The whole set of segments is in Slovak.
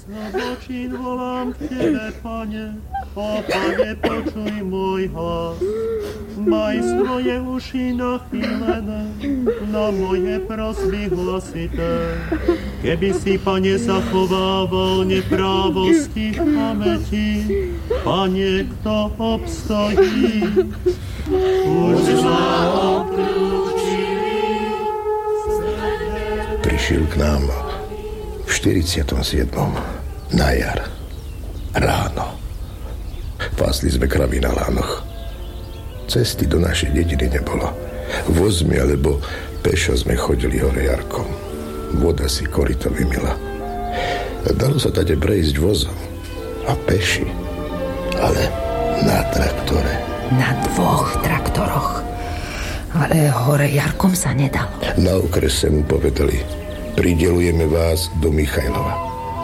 Zločin volám k Tebe, Pane, o Pane, počuj môj hlas. Maj svoje uši nachýlené na moje prosby hlasité. Keby si, Pane, zachovával neprávosti v pamäti, Pane, kto obstojí? Už ma obklúčili. Prišiel k nám v 47. na jar. Ráno. Pásli sme kravy na lánoch. Cesty do našej dediny nebolo. Vozmi alebo pešo sme chodili hore jarkom. Voda si koryto vymila. Dalo sa tade prejsť vozom a peši, ale na traktore. Na 2 traktoroch. Ale hore jarkom sa nedalo. Na okrese mu povedali: pridelujeme vás do Michajlova.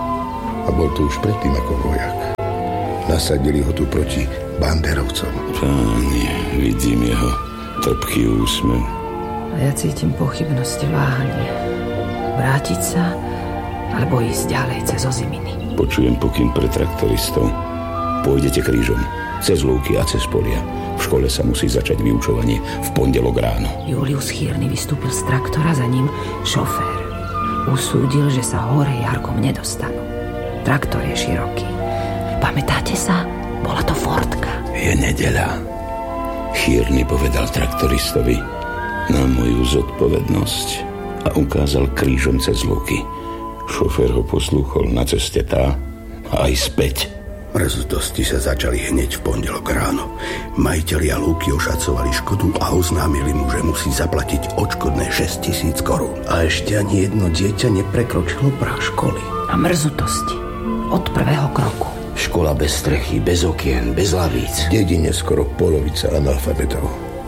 A bol to už predtým ako vojak. Nasadili ho tu proti banderovcom. Páni, vidím jeho trpký úsmev. A ja cítim pochybnosti, váhanie. Vrátiť sa alebo ísť ďalej cez oziminy. Počujem pokyn pre traktoristov. Pôjdete krížom, cez lúky a cez polia. V škole sa musí začať vyučovanie v pondelok ráno. Julius Chýrny vystúpil z traktora, za ním šofér. Usúdil, že sa hore jarkom nedostanú. Traktor je široký. Pamätáte sa? Bola to Fordka. Je nedeľa. Chýrny povedal traktoristovi na moju zodpovednosť a ukázal krížom cez lúky. Šofér ho poslúchol na ceste tá a aj späť. Mrzutosti sa začali hneď v pondelok ráno. Majitelia lúky ošacovali škodu a oznámili mu, že musí zaplatiť odškodné 6 000 korún. A ešte ani jedno dieťa neprekročilo prah školy. A mrzutosti od prvého kroku. Škola bez strechy, bez okien, bez lavíc. V dedine skoro polovica analfabetov.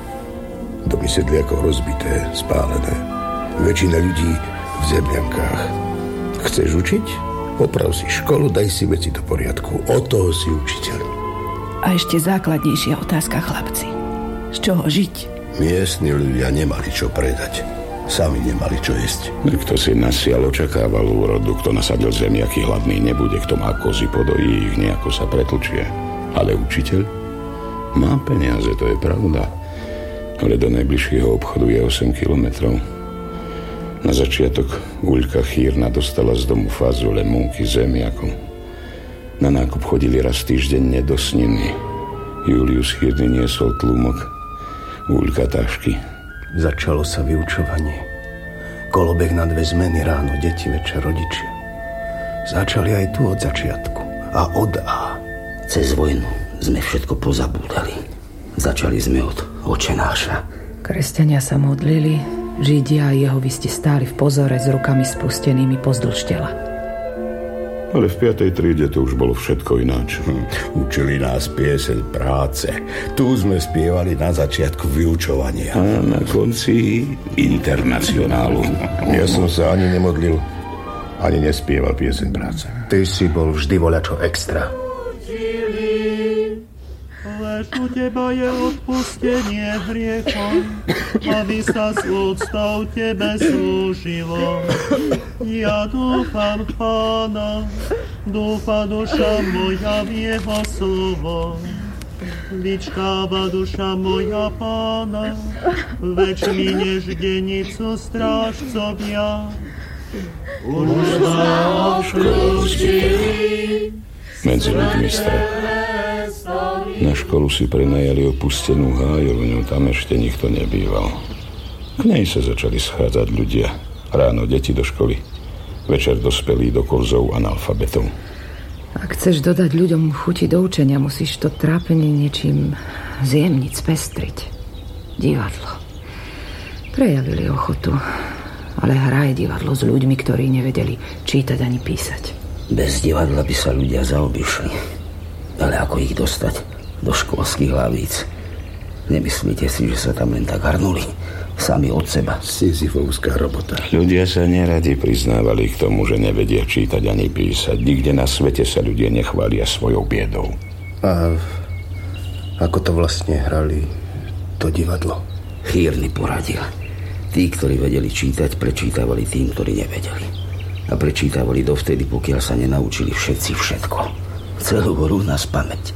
Domy sedliakov rozbité, spálené. Väčšina ľudí v zemľankách. Chceš učiť? Oprav si školu, daj si veci do poriadku. Od toho si učiteľ. A ešte základnejšia otázka, chlapci. Z čoho žiť? Miestni ľudia nemali čo predať. Sami nemali čo jesť. Kto si nasial, očakával úrodu. Kto nasadil zemiaky, hladný nebude. Kto má kozy, podojí ich, nejako sa pretlčie. Ale učiteľ má peniaze, to je pravda. Ale do najbližšieho obchodu je 8 kilometrov. Na začiatok Uľka Chýrna dostala z domu fazole, múky, zemiakov. Na nákup chodili raz týždenne do Sniny. Julius Chýrny niesol tlumok, Uľka tašky. Začalo sa vyučovanie. Kolobeh na 2 zmeny, ráno deti, večer rodičia. Začali aj tu od začiatku. A od A. Cez vojnu sme všetko pozabúdali. Začali sme od Očenáša. Kresťania sa modlili, Židia a jehovisti stáli v pozore s rukami spustenými pozdĺž tela. Ale v 5. triede to už bolo všetko ináč. Učili nás pieseň práce. Tu sme spievali na začiatku vyučovania. A na konci internacionálu. Ja som sa ani nemodlil, ani nespieval pieseň práce. Ty si bol vždy voľačo extra. Lež u Teba je odpustenie hriechom, aby sa s úctou Tebe slúžilo. Ja dúfam v Pána, dúfa duša moja v Jeho slovo. Vyčkáva duša moja Pána, väčší než denicu strážcovia. Už ma obklúčili medzi ľuďmi strach. Na školu si prenajali opustenú hájovňu, tam ešte nikto nebýval. K nej sa začali schádzať ľudia. Ráno deti do školy, večer dospelí do kurzov analfabetov. Ak chceš dodať ľuďom chuti do učenia, musíš to trápenie niečím zjemniť, spestriť. Divadlo. Prejavili ochotu, ale hraj divadlo s ľuďmi, ktorí nevedeli čítať ani písať. Bez divadla by sa ľudia zaobišli. Ale ako ich dostať do školských lavíc? Nemyslíte si, že sa tam len tak hrnuli sami od seba? Sisyfovská robota. Ľudia sa neradi priznávali k tomu, že nevedia čítať ani písať. Nikde na svete sa ľudia nechvália svojou biedou. A ako to vlastne hrali to divadlo? Chýrny poradil. Tí, ktorí vedeli čítať, prečítavali tým, ktorí nevedeli. A prečítavali dovtedy, pokiaľ sa nenaučili všetci všetko. Celú hru na spamäť.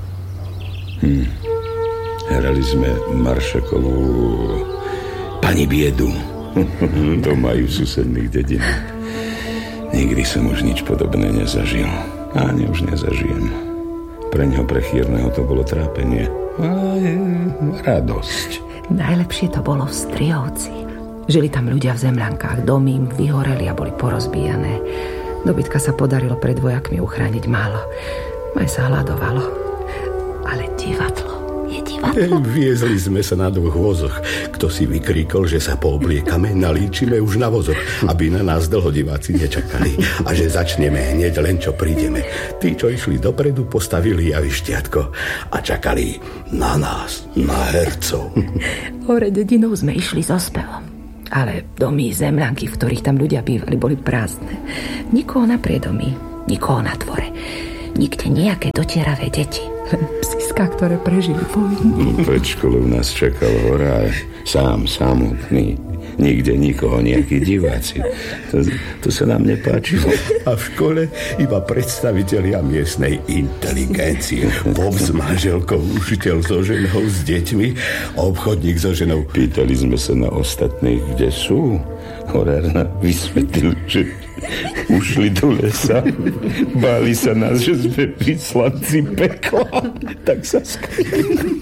Hrali sme Maršakovú Pani Biedu. To majú v susedných dedinách. Nikdy som už nič podobné nezažil. Ani už nezažijem. Preňho prechýrneho to bolo trápenie. A radosť. Najlepšie to bolo v Strihovci. Žili tam ľudia v zemľankách, domy im vyhoreli a boli porozbíjané. Dobytka sa podarilo pred vojakmi uchrániť málo. Aj sa hľadovalo. Ale divadlo je divadlo. Viezli sme sa na 2 vozoch. Kto si vykríkol, že sa poobliekame, nalíčime už na vozoch, aby na nás dlho diváci nečakali. A že začneme hneď len, čo prídeme. Tí, čo išli dopredu, postavili javišťatko a čakali na nás, na hercov. Hore dedinou sme išli so spevom. Ale domy, zemľanky, v ktorých tam ľudia bývali, boli prázdne. Nikoho na priedomí, nikoho na dvore. Nikde nejaké dotieravé deti. Len psiska, ktoré prežili vojnu. Pred školou nás čakal hora, sám, samotný. Nikde nikoho, nejakí diváci. To sa nám nepáčilo. A v škole iba predstavitelia miestnej inteligencie. Bob s manželkou, učiteľ so ženou, s deťmi, obchodník so ženou. Pýtali sme sa na ostatných, kde sú. Horár nám vysvetlil, že ušli do lesa. Báli sa nás, že sme vyslanci pekla. Tak sa skryli.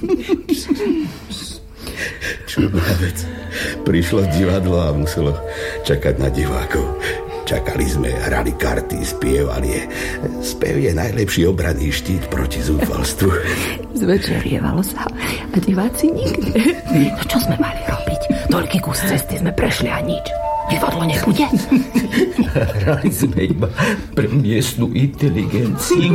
Čudná vec. Prišlo divadlo a muselo čakať na divákov. Čakali sme, hrali karty, spievali. Spev je najlepší obranný štít proti zúfalstvu. Zvečerievalo sa a diváci nikde. No čo sme mali robiť? Toľký kus cesty sme prešli a nič. Divadlo nebude? Hrali sme iba pre miestnu inteligenciu.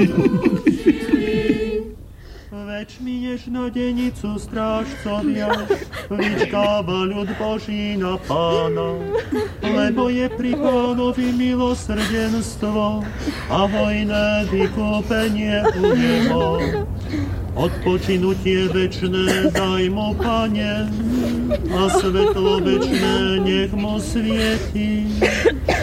Večný než na denicu strážcovia vyčkáva ľud Boží na Pána, lebo je pri Pánovi milosrdenstvo a hojné vykúpenie u Neho. Odpočinutie večné daj mu, Pane, a svetlo večné nech mu svieti.